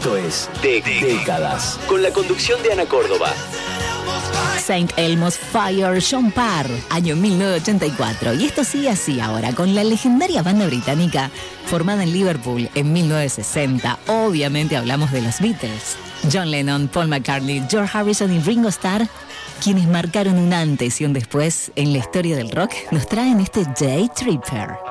Esto es Décadas, con la conducción de Ana Córdoba. St. Elmo's Fire, John Parr, año 1984. Y esto sigue así ahora, con la legendaria banda británica formada en Liverpool en 1960. Obviamente hablamos de los Beatles. John Lennon, Paul McCartney, George Harrison y Ringo Starr, quienes marcaron un antes y un después en la historia del rock, nos traen este Day Tripper.